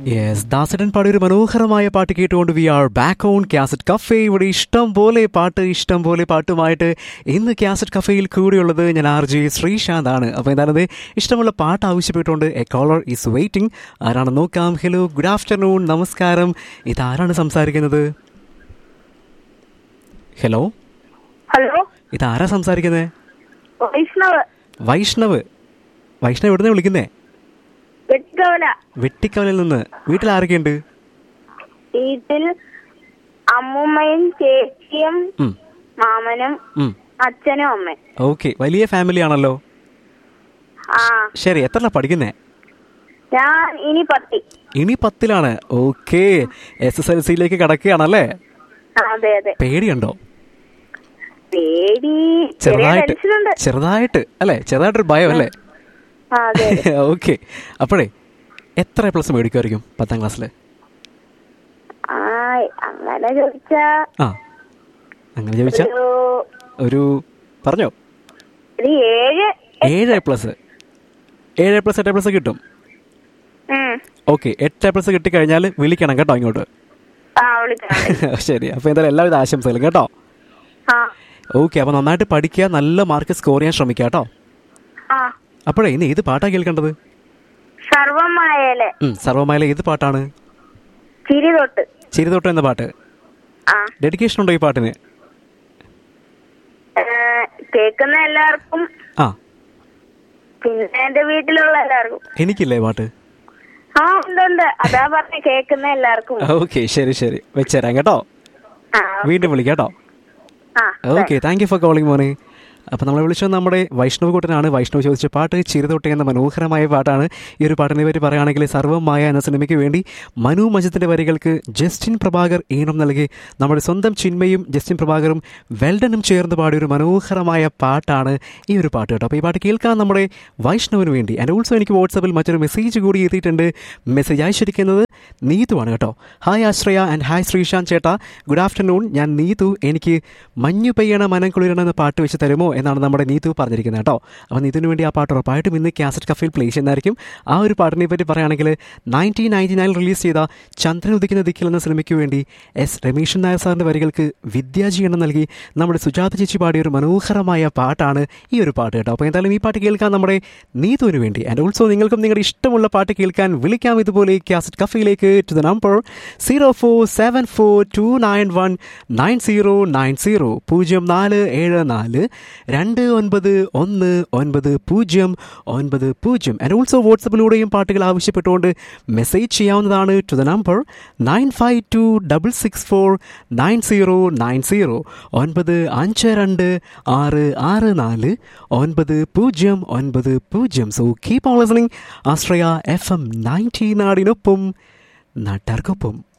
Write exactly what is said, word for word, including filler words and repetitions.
Yes ദാസടൻ പാടിയ ഒരു മനോഹരമായ പാട്ട് കേട്ടുകൊണ്ട് V are back on cassette cafe. ഇവിടെ ഇഷ്ടം പോലെ പാട്ട് ഇഷ്ടം പോലെ പാട്ടുമായിട്ട് ഇന്ന് കാസറ്റ് കഫേയിൽ കൂടിയുള്ളത് ഞാൻ ആർ ജെ ശ്രീശാന്ത് ആണ്. അപ്പോൾ എന്താണത് ഇഷ്ടമുള്ള പാട്ട് ആവശ്യപ്പെട്ടുകൊണ്ട് എ കോളർ ഈസ് വെയിറ്റിംഗ്. ആരാണ് നോക്കാം. ഹലോ, ഗുഡ് ആഫ്റ്റർനൂൺ, നമസ്കാരം. ഇതാരാണ് സംസാരിക്കുന്നത്? ഹലോ ഹലോ, ഇതാരാ സംസാരിക്കുന്നത്? വൈഷ്ണവ്. വൈഷ്ണവ് വൈഷ്ണവ് എവിടുന്ന വിളിക്കുന്നേ? വെട്ടിക്കവല. വെട്ടിക്കവലിൽ നിന്ന്. വീട്ടിൽ ആരൊക്കെയുണ്ട്? വീട്ടിൽ അമ്മൂമ്മയും ചേച്ചിയും മാമനും അച്ഛനും അമ്മയും. ഓക്കെ, വലിയ ഫാമിലി ആണല്ലോ. ആ ശരി, എത്ര പഠിക്കുന്നേ? ഞാൻ ഇനി പത്തി. ഇനി പത്തിലാണ്. ഓക്കെ, എസ് എസ് എൽ സിയിലേക്ക് കടക്കുകയാണല്ലേ? അതെ അതെ. പേടിയുണ്ടോ? പേടി ചെറുതായിട്ട് ചെറുതായിട്ട് അല്ലേ? ചെറുതായിട്ടൊരു ഭയം അല്ലേ? ഓക്കെ, അപ്പോഴേ എത്ര പ്ലസ് മേടിക്കുമായിരിക്കും പത്താം ക്ലാസ്സില്? അങ്ങനെ ചോദിച്ചാ ആ അങ്ങനെ ചോദിച്ചാ ഒരു പറഞ്ഞോ. ഏഴ് പ്ലസ് ഏഴ് പ്ലസ് എട്ട് പ്ലസ് കിട്ടും. ഓക്കെ, എട്ട് പ്ലസ് കിട്ടിക്കഴിഞ്ഞാൽ വിളിക്കണം കേട്ടോ ഇങ്ങോട്ട്. ശരി, അപ്പൊ എന്തായാലും എല്ലാവിധ ആശംസകളും കേട്ടോ. ഓക്കെ, അപ്പൊ നന്നായിട്ട് പഠിക്കുക, നല്ല മാർക്ക് സ്കോർ ചെയ്യാൻ ശ്രമിക്കുക കേട്ടോ. അപ്പോഴേ ഇന്ന് ഏത് പാട്ടാ കേൾക്കേണ്ടത്? സർവമായയിലെ സർവമായയിലെ ഏത് പാട്ടാണ്? ചിരിതൊട്ട്. ചിരിതൊട്ട് എന്ന പാട്ട്. ഡെഡിക്കേഷൻ ഉണ്ടോ ഈ പാട്ടിന്? കേൾക്കുന്ന എല്ലാവർക്കും, ആ പിന്നെ എന്റെ വീട്ടിലുള്ള എല്ലാവർക്കും. എനിക്കില്ലേ പാട്ട്? ആ ഉണ്ട്, അതാ പറഞ്ഞ കേൾക്കുന്ന എല്ലാവർക്കും. ഓക്കെ, ശരി ശരി, വെച്ചേരാം കേട്ടോ. വീണ്ടും വിളിക്കാം കേട്ടോ. Okay, thank you for calling മോനെ. അപ്പോൾ നമ്മളെ വിളിച്ചത് നമ്മുടെ വൈഷ്ണവ് കൂട്ടനാണ്. വൈഷ്ണവ് ചോദിച്ച പാട്ട് ചിരിതൊട്ടെ എന്ന മനോഹരമായ പാട്ടാണ്. ഈ ഒരു പാട്ടിനെ പറ്റി പറയുകയാണെങ്കിൽ സർവമായ എന്ന സിനിമയ്ക്ക് വേണ്ടി മനു മജിത്തിന്റെ വരികൾക്ക് ജസ്റ്റിൻ പ്രഭാകർ ഈണം നൽകി നമ്മുടെ സ്വന്തം ചിന്മയും ജസ്റ്റിൻ പ്രഭാകറും വെൽഡനും ചേർന്ന് പാടിയ ഒരു മനോഹരമായ പാട്ടാണ് ഈ ഒരു പാട്ട് കേട്ടോ. അപ്പോൾ ഈ പാട്ട് കേൾക്കാൻ നമ്മുടെ വൈഷ്ണവിന് വേണ്ടി ആൻഡ് ഓൾസോ എനിക്ക് വാട്സാപ്പിൽ മറ്റൊരു മെസ്സേജ് കൂടി എത്തിയിട്ടുണ്ട്. മെസ്സേജ് അയച്ചിരിക്കുന്നത് നീതുവാണ് കേട്ടോ. Hi Ashraya and hi Sreesanth ചേട്ടാ, ഗുഡ് ആഫ്റ്റർനൂൺ. ഞാൻ നീതു. എനിക്ക് മഞ്ഞു പെയ്യണ മനം കുളിരണം എന്ന പാട്ട് വെച്ച് തരുമോ എന്നാണ് നമ്മുടെ നീതു പറഞ്ഞിരിക്കുന്നത് കേട്ടോ. അപ്പോൾ നീതുവിന് വേണ്ടി ആ പാട്ട് ഉറപ്പായിട്ടും ഇന്ന് കാസറ്റ് കഫേയിൽ പ്ലേ ചെയ്യുന്നതായിരിക്കും. ആ ഒരു പാട്ടിനെ പറ്റി പറയുകയാണെങ്കിൽ നയൻറ്റീൻ നയൻറ്റി നയൻ റിലീസ് ചെയ്ത ചന്ദ്രൻ ഉദിക്കുന്ന ദിക്കിൽ എന്ന സിനിമയ്ക്ക് വേണ്ടി എസ് രമേശൻ നായർ സാറിൻ്റെ വരികൾക്ക് വിദ്യാജി എണ്ണം നൽകി നമ്മുടെ സുജാത ചേച്ചി പാടിയ ഒരു മനോഹരമായ പാട്ടാണ് ഈ ഒരു പാട്ട് കേട്ടോ. അപ്പോൾ എന്തായാലും ഈ പാട്ട് കേൾക്കാൻ നമ്മുടെ നീതുവിന് വേണ്ടി ആൻഡ് ഓൾസോ നിങ്ങൾക്കും നിങ്ങളുടെ ഇഷ്ടമുള്ള പാട്ട് കേൾക്കാൻ വിളിക്കാം ഇതുപോലെ cassette കഫേയിലേക്ക് to the number zero four seven four to nine one nine zero nine zero പൂജ്യം നാല് ഏഴ് നാല് രണ്ട് ഒൻപത് ഒന്ന് ഒൻപത് പൂജ്യം ഒൻപത് പൂജ്യം ആൻഡ് ഓൾസോ വാട്സപ്പിലൂടെയും പാട്ടുകൾ ആവശ്യപ്പെട്ടുകൊണ്ട് മെസ്സേജ് ചെയ്യാവുന്നതാണ് to the number nine five to double six four nine zero nine zero ഒൻപത് അഞ്ച് രണ്ട് ആറ് ആറ് നാല് ഒൻപത് പൂജ്യം ഒൻപത് പൂജ്യം. So keep on listening Ashraya F M ninety നാടിനൊപ്പം നാട്ടാർക്കൊപ്പം.